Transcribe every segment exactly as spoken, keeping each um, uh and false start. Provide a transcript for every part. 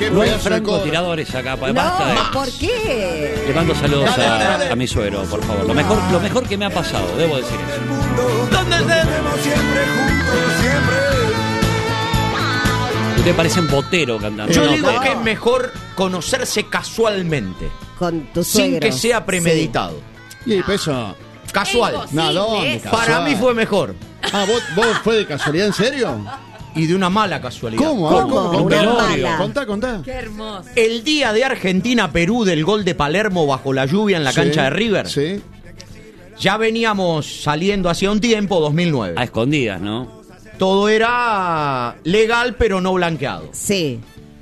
qué No hay pedazo de francotiradores acá, pa- No, basta de... ¿por qué? Le mando saludos Dale, a, dale, dale. a mi suegro, por favor. Lo mejor, lo mejor que me ha pasado, debo decir eso. ¿Dónde tenemos siempre juntos, siempre? Ustedes parecen Botero cantando. Yo No, digo no. que es mejor conocerse casualmente, Con tu sin suegro. que sea premeditado. Y eso. Casual. No, ¿dónde? eso. Casual. Para mí fue mejor. Ah, ¿vos, ¿vos fue de casualidad, en serio? Y de una mala casualidad. ¿Cómo? A ver, ¿Cómo? ¿cómo? Un Una velorio. mala. Contá, contá. Qué hermoso. El día de Argentina-Perú del gol de Palermo bajo la lluvia en la Sí, cancha de River. Sí. Ya veníamos saliendo hacía un tiempo, dos mil nueve. A escondidas, ¿no? Todo era legal pero no blanqueado. Sí.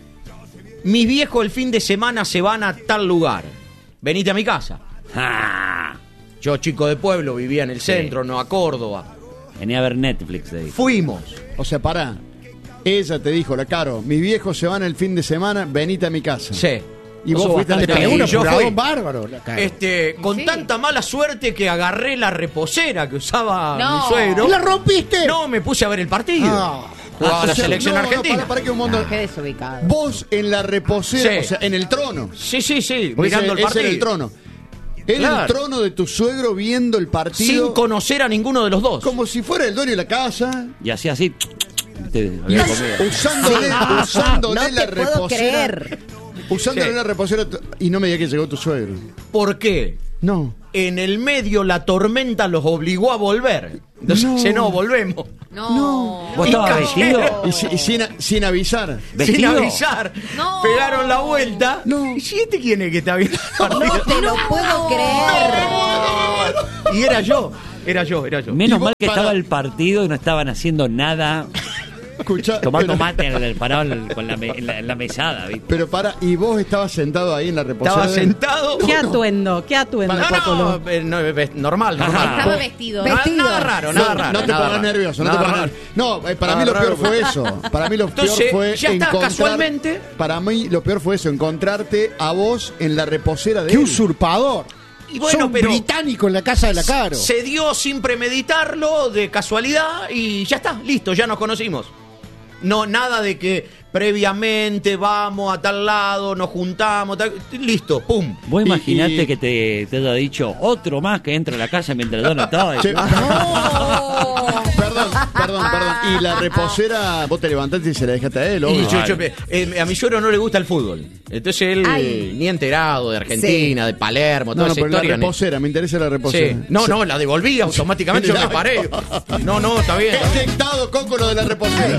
Mis viejos el fin de semana se van a tal lugar. Venite a mi casa. ¡Ja! Yo, chico de pueblo, vivía en el Sí. centro, no a Córdoba. Venía a ver Netflix de ahí. Fuimos. O sea, pará. Ella te dijo, la Caro, mis viejos se van el fin de semana, venite a mi casa. Sí. Y vos Sos fuiste a la bastante casa. pegado. Y Y yo yo fui. bárbaro. la Caro. Este, con Sí. tanta mala suerte que agarré la reposera que usaba No. mi suegro. ¿Y la rompiste? No, me puse a ver el partido. Ah. Jugaba O la sea, selección no, no, argentina. pará, pará que un montón. Qué desubicado. Vos en la reposera, Sí. o sea, en el trono. Sí, sí, sí, Porque mirando ese- el ese partido. era el trono. En Claro. el trono de tu suegro viendo el partido. Sin conocer a ninguno de los dos. Como si fuera el dueño de la casa. Y hacía así. Te- Y había us- comido. usándole, usándole No la te puedo reposera. creer. Usándole Sí. la reposera. a tu- Y no me digas que llegó tu suegro. ¿Por qué? No. En el medio la tormenta los obligó a volver. Entonces, No. dice, no, volvemos. No. ¿Vos Y estabas cayeron. vestido? Y, si- y sin, a- sin avisar. Sin ¿Vestido? avisar. No. Pegaron la vuelta. No. ¿Y este quién es que está viendo el partido? No te lo puedo creer. Y era yo. Era yo, era yo. Menos Y vos mal que para- estaba el partido y no estaban haciendo nada, Escuchá, tomando pero- mate en el parado en- con la, me- en la, en la mesada, ¿viste? Pero para, y vos estabas sentado ahí en la reposera. Estaba de- sentado. Qué atuendo, qué atuendo, No, Popolo. no, eh, no, eh, normal, normal. Ajá. Estaba vestido. Nada, Vestido. nada raro, No, nada raro. no te nada pongas raro. nervioso, no Nada te pongas raro. nervioso. No, eh, para Nada mí lo peor raro. fue eso. Para mí lo Entonces, peor fue ya está, encontrar, casualmente. Para mí lo peor fue eso, encontrarte a vos en la reposera de ¡Qué él. usurpador! Y bueno, Son pero británico en la casa de la Caro. se dio sin premeditarlo, de casualidad, y ya está, listo, ya nos conocimos. No, nada de que previamente vamos a tal lado, nos juntamos, tal- listo, pum. Vos Y- imaginate y- que te, te haya dicho otro más que entra a la casa mientras yo no estaba. Sí. No. Perdón, perdón, perdón. Y la reposera, vos te levantaste y se la dejaste a él, obvio. Y yo- yo- eh, a mi suegro no le gusta el fútbol. Entonces él Ay. ni enterado de Argentina, de Palermo, toda No, no, esa pero la historia. ni- reposera, me interesa la reposera. Sí. No, no, la devolví automáticamente, yo me paré. No, no, está bien. está bien. Inyectado Coco lo de la reposera.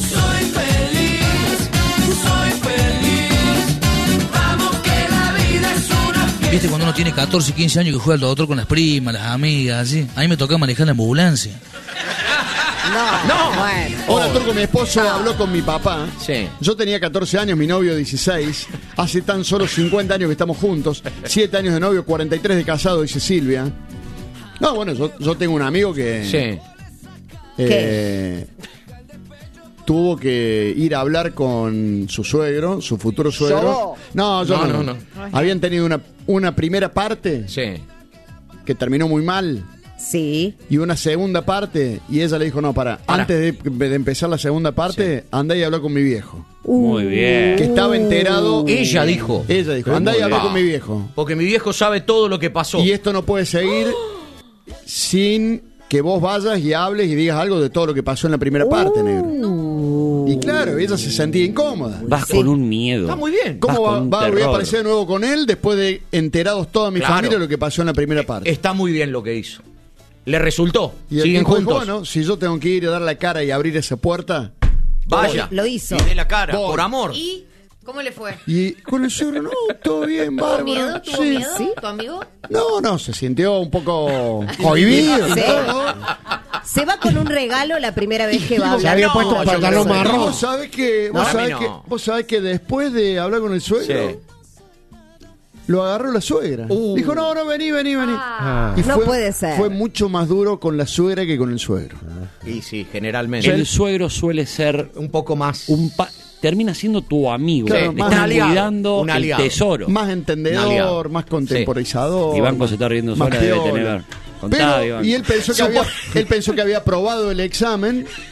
Viste cuando uno tiene catorce, quince años que juega al doctor con las primas, las amigas, así. A mí me tocaba manejar la ambulancia. No, No. bueno. Hola, Turco, mi esposo habló con mi papá. Sí. Yo tenía catorce años, mi novio dieciséis. Hace tan solo cincuenta años que estamos juntos. siete años de novio, cuarenta y tres de casado, dice Silvia. No, bueno, yo, yo tengo un amigo que Sí. eh, tuvo que ir a hablar con su suegro, su futuro suegro. ¿Yo? No, yo No, no, no, no. Habían tenido una, una primera parte Sí. que terminó muy mal. Sí. Y una segunda parte, y ella le dijo, no, para, Pará. antes de, de empezar la segunda parte, andá y habla con mi viejo. Muy bien. Que estaba enterado. Ella dijo. Ella dijo, Muy andá y habla bien. con mi viejo. Porque mi viejo sabe todo lo que pasó. Y esto no puede seguir sin que vos vayas y hables y digas algo de todo lo que pasó en la primera parte, negro. Y claro, ella se sentía incómoda. Vas con un miedo. Está muy bien. ¿Cómo Vas va, con va- voy a terror. aparecer de nuevo con él después de enterados toda mi Claro. familia lo que pasó en la primera parte? Está muy bien lo que hizo. Le resultó. Y el Siguen tipo dijo, juntos. bueno, si yo tengo que ir a dar la cara y abrir esa puerta. Vaya. Lo hizo. Y de la cara, Voy. por amor. ¿Y cómo le fue? Y con el suegro, no, todo bien, ¿Tuvo bárbaro. miedo? ¿Tuvo Sí, miedo? sí. ¿Tu amigo? No, no, se sintió un poco cohibido. Sí. todo. Se va con un regalo la primera vez que va a Se hablar. había No, puesto un yo pantalón creo que- Y marrón. vos sabés que, vos No, a mí sabés no. que, vos sabés que después de hablar con el suegro, Sí. lo agarró la suegra. Uh. Dijo, no, no, vení, vení, vení. Ah. Y No fue, puede ser. Fue mucho más duro con la suegra que con el suegro. Y sí, generalmente. El suegro suele ser Un poco más. un pa- termina siendo tu amigo. Claro, Le más estás un aliado, cuidando un el aliado. tesoro. Más Un aliado. entendedor, más contemporizador. Iván se está riendo más sola, debe piola. tener. Contá, Pero, Iván. y él pensó, que había, él pensó que había aprobado el examen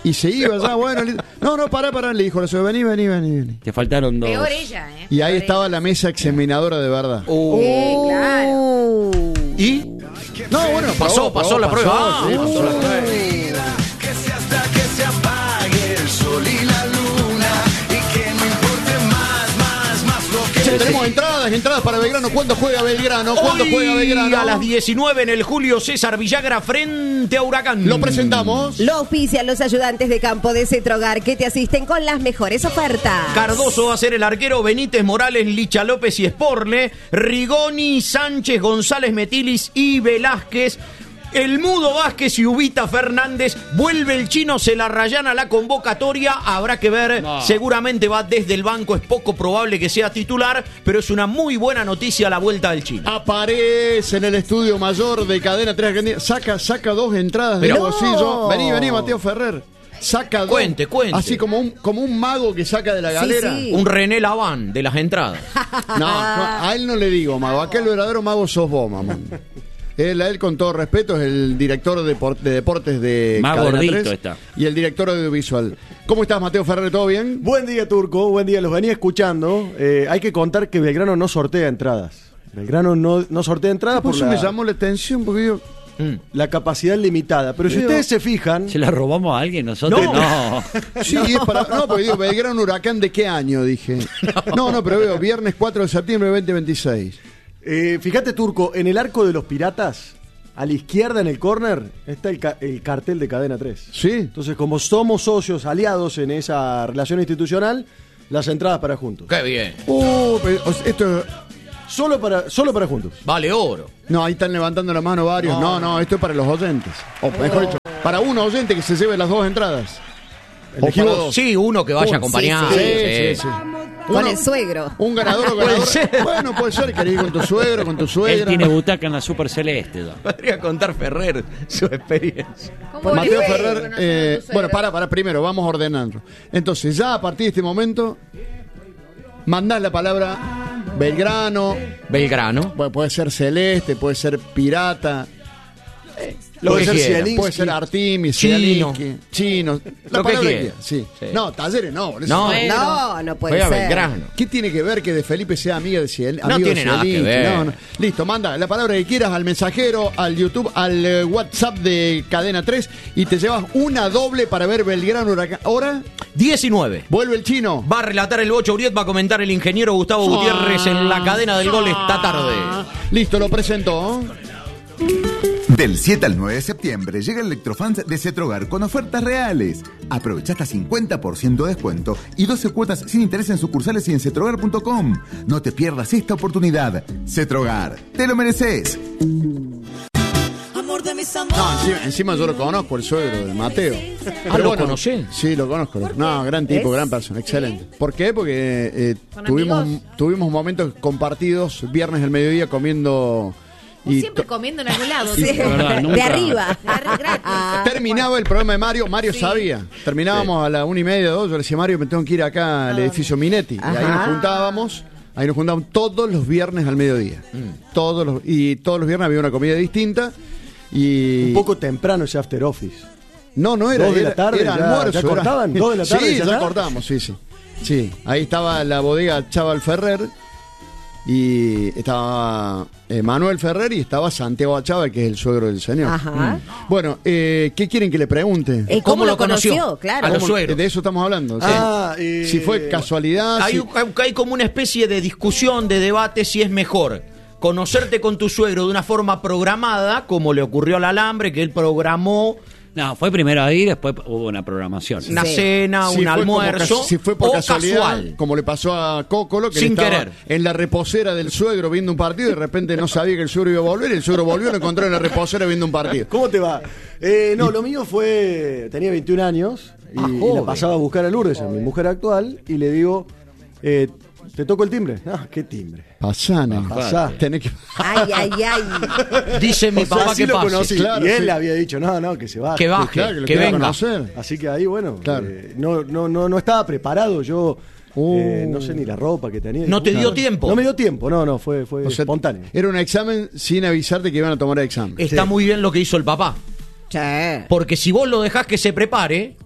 Y se iba ya, bueno. le- No, no, pará, pará, le dijo la suegra, vení, vení, vení, vení. Te faltaron dos. Peor ella, ¿eh? Y ahí Peor estaba ella. la mesa examinadora de verdad. Uh, Sí, claro. Uh. ¿Y? No, bueno, Pasó, probó, pasó probó, la prueba. pasó, Ah, sí, pasó pasó la la prueba. Que sea hasta que se apague el sol y la luna y que no importe más, más, más lo que Che, tenemos entradas, entradas para Belgrano. ¿Cuándo juega Belgrano? ¿Cuándo Hoy juega Belgrano? a las diecinueve en el Julio César Villagra frente a Huracán. Lo presentamos. Lo auspician los ayudantes de campo de Cetrogar que te asisten con las mejores ofertas. Cardoso va a ser el arquero, Benítez, Morales, Licha López y Sporle, Rigoni, Sánchez, González, Metilis y Velázquez. El Mudo Vázquez y Ubita Fernández. Vuelve el chino, se la rayan a la convocatoria. Habrá que ver, No. seguramente va desde el banco. Es poco probable que sea titular, pero es una muy buena noticia la vuelta del chino. Aparece en el estudio mayor de Cadena tres Argentina. Saca, saca dos entradas del Pero- bolsillo. Vení, vení, Mateo Ferrer. Saca dos. Cuente, cuente. Así como un, como un mago que saca de la Sí, galera. sí. Un René Laván de las entradas. No, no, a él no le digo mago. Aquel verdadero mago sos vos, mamón. Él, a él, con todo respeto, es el director de, por- de deportes de Más Cadena gordito tres está. y el director audiovisual. ¿Cómo estás, Mateo Ferrer? ¿Todo bien? Buen día, Turco. Buen día. Los venía escuchando. Eh, hay que contar que Belgrano no sortea entradas. Belgrano no, no sortea entradas por Por eso me la, llamó la atención porque digo, Mm. la capacidad limitada. Pero si Digo- ustedes se fijan, ¿Se la robamos a alguien nosotros? No. No. sí, es para. No, porque digo, Belgrano Huracán, ¿de qué año? Dije. No, no, pero veo, viernes cuatro de septiembre de veinte veintiséis. eh, fíjate, Turco, en el arco de los Piratas, a la izquierda en el córner, está el, ca- el cartel de Cadena tres. ¿Sí? Entonces, como somos socios aliados en esa relación institucional, las entradas para juntos. Qué bien. Uh, pero, o sea, esto. Solo para, solo para juntos. Vale oro. No, ahí están levantando la mano varios. No, no, esto es para los oyentes. O mejor dicho, para un oyente que se lleve las dos entradas. O Elegí para vos. dos. Sí, uno que vaya Sí, acompañado. sí, Sí, sí, sí. Con Uno- el suegro. Un ganador o Puede ganadora. ser. Bueno, puede ser, querés ir con tu suegro, con tu Él suegra. tiene butaca en la Super Celeste. ya. Podría contar Ferrer su experiencia. ¿Cómo le Mateo fue Ferrer, conociendo eh, a tu suegro? bueno, para, para, primero, vamos ordenando. Entonces, ya a partir de este momento, mandás la palabra Belgrano, Belgrano. puede, puede ser Celeste, puede ser Pirata, Lo Puede que ser quiera. Cielinsky. puede ser Artimis, Chino. Cielinsky, Chino, la Lo que palabra quiera. quiera, sí. Sí. No, Talleres no, boludo. No, Eso- No, no puede Juega ser. Belgrano. ¿Qué tiene que ver que de Felipe sea amiga de Ciel? No amigo de tiene nada que Cielinsky? ver. No, no. Listo, manda la palabra que quieras al mensajero, al YouTube, al eh, WhatsApp de Cadena tres y te llevas una doble para ver Belgrano Huracán. Ahora diecinueve. vuelve el chino. Va a relatar el Bocho Uriet, va a comentar el ingeniero Gustavo Gutiérrez en la cadena del gol esta tarde. Listo, lo presentó. Del siete al nueve de septiembre llega el Electrofans de Cetrogar con ofertas reales. Aprovecha hasta cincuenta por ciento de descuento y doce cuotas sin interés en sucursales y en cetrogar punto com. No te pierdas esta oportunidad. Cetrogar, te lo mereces. No, encima, encima yo lo conozco, el suegro de Mateo. Ah, ¿lo conocés? Sí, lo conozco. No, gran tipo, ¿Es? gran persona, excelente. ¿Por qué? Porque eh, ¿Son tuvimos, amigos? tuvimos momentos compartidos, viernes al mediodía comiendo... Y Siempre to- comiendo en algún lado. Sí. Sí. La verdad, De nunca. arriba. Gratis. terminaba el programa de Mario, Mario sabía. Terminábamos a la una y media, dos, yo le decía, Mario, me tengo que ir acá al edificio Minetti. Y ahí Ajá. nos juntábamos, ahí nos juntábamos todos los viernes al mediodía. Todos los, y todos los viernes había una comida distinta. Y Un poco temprano ese after office. No, no era. Dos de la era- tarde, era ya- almuerzo. ya era- cortaban, dos de la tarde, Sí, ya ya está. cortamos, sí, sí. Sí, ahí estaba la bodega Chaval Ferrer. Y estaba eh, Manuel Ferrer y estaba Santiago Achava, que es el suegro del señor. Ajá. Mm. Bueno, eh, ¿qué quieren que le pregunte? Eh, ¿Cómo, lo conoció? Claro. A los ¿Cómo- suegros. De eso estamos hablando. sí. Ah, eh, Si fue casualidad. Hay, si- hay- hay como una especie de discusión, de debate si es mejor conocerte con tu suegro de una forma programada, como le ocurrió al Alambre, que él programó No, fue primero ahí, después hubo una programación. una Sí. cena, si un fue como almuerzo, cas- si fue por o casualidad, casual. como le pasó a Cocolo, que Sin él estaba querer. en la reposera del suegro viendo un partido y de repente no sabía que el suegro iba a volver, y el suegro volvió y lo encontró en la reposera viendo un partido. ¿Cómo te va? Eh, no, lo mío fue. Tenía veintiún años y, Ah, y la joven. pasaba a buscar a Lourdes, a mi mujer actual, y le digo: eh, ¿te toco el timbre? Ah, ¿qué timbre? Pasana. Pasá. Tenés que... Ay, ay, ay. Dice mi O sea, papá así que lo pase. conocí. claro, y él sí. le había dicho: no, no, que se baje. Que baje, Claro, lo que quiero venga. conocer. Así que ahí, bueno, Claro. eh, no, no, no, no estaba preparado. Yo Uh. eh, no sé ni la ropa que tenía. ¿No te dio Claro. tiempo? No me dio tiempo, no, no, fue, fue O sea, espontáneo. Era un examen sin avisarte que iban a tomar el examen. Está muy bien lo que hizo el papá. Che. Porque si vos lo dejás que se prepare,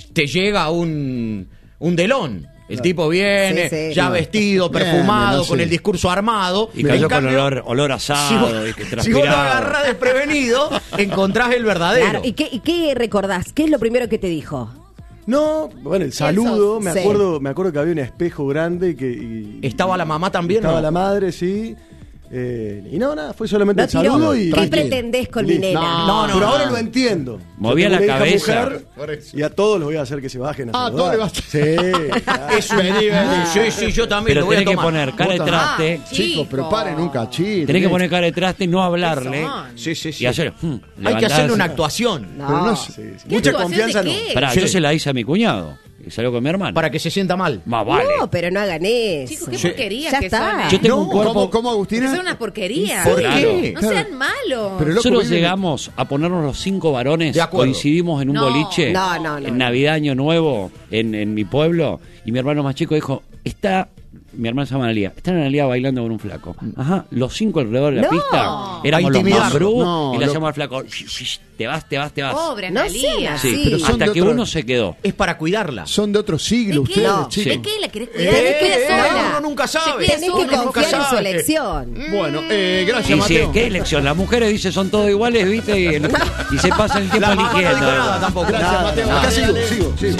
te llega un, un delón. El tipo viene Sí, sí. ya No. vestido, Bien, perfumado, no sé. con el discurso armado. Y cayó En con cambio, olor, olor si asado vos, y que si vos lo transpiraba. agarrás desprevenido, encontrás el verdadero. Claro, ¿y qué, ¿y qué recordás? ¿Qué es lo primero que te dijo? No, bueno, el saludo, me Sí. acuerdo, me acuerdo que había un espejo grande y que y- ¿Estaba la mamá también? estaba ¿no? la madre, sí. Eh, y no, nada, fue solamente No el tiró. saludo y. ¿Qué Tranquilo. pretendés con mi Listo. nena? No, no, Pero no. ahora lo entiendo. Movía Yo la tengo una hija cabeza. mujer, Por eso. y a todos los voy a hacer que se bajen a Ah, saludar. todo le basta. Sí, claro. Es un- Sí, sí, yo también Pero lo voy a tenés que tomar. poner cara de Vos traste. Ah, Chicos, chico. pero paren un cachito. Tenés que poner cara de traste y no hablarle. ¿Qué son? Sí, sí, sí. Y hacer. hmm, Hay que levantarse. hacerle una actuación No. Pero no es- Sí, sí. ¿Qué Mucha actuación confianza de no. qué? Pará, Sí. yo se la hice a mi cuñado. Y salió con mi hermano. para que se sienta mal. Más vale. No, pero no hagan eso. Chicos, qué Sí. porquería Ya que está. son. ¿eh? Yo tengo No, un cuerpo. ¿Cómo, cómo Que Agustina? son una porquería. ¿Por Claro. qué? No Claro. sean malos. Pero loco, Nosotros viven- llegamos a ponernos los cinco varones, De acuerdo. coincidimos en un No. boliche, No, no, no, en no. Navidad, Año Nuevo, en, en mi pueblo, y mi hermano más chico dijo, está, mi hermana se llama Analia, está Analia bailando con un flaco. Ajá, los cinco alrededor de la No. pista, A éramos los intimidarlo. mambrú, No, y le lo- llamamos al flaco, te vas, te vas, te vas. Pobre No Analía. sean Sí, así. pero son hasta de que otro- uno se quedó. Es para cuidarla. Son de otro siglo ¿De qué? ustedes, No. chicos. ¿De qué la querés cuidar? Eh, ¿De qué eh, sola? uno nunca sabe. Se cuida Tenés sola. que Uno nunca confiar en su sabe. elección. Bueno, eh, gracias, Y si, Mateo. ¿qué elección? Las mujeres dicen son todos iguales, ¿viste? Y, y se pasan el tiempo La mamá no eligiendo. dijo nada tampoco. Gracias, Nada, Mateo. nada. Acá sigo, sigo, sigo.